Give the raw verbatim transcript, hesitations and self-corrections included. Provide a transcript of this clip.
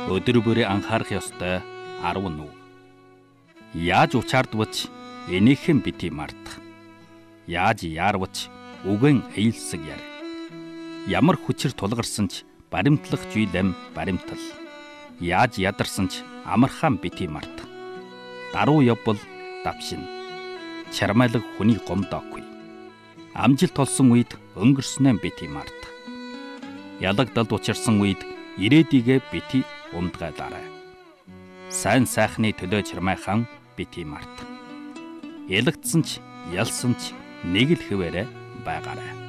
Өдөр бүрээ анхаарах ёстой арав нүг. Яаж учаардвч энийхэн бити мартах. Яаж яарвч үгэн эйлсэг яр. Ямар хүчээр тулгарсан ч баримтлах жуйлэм баримтал. Яаж ядарсан ч амархан бити мартах. Даруу явбал давшин. Чармайлаг хүний гомдоогүй. Амжилт олсон үед өнгөрснөө бити мартах. Ялагдалд учирсан үед ирээдигээ бити ундгайлаарай. Сайн сайхны төлөө чармайхан бити мартах. Ялагдсан ч ялсан ч нэг л хэвээрээ байгаарай.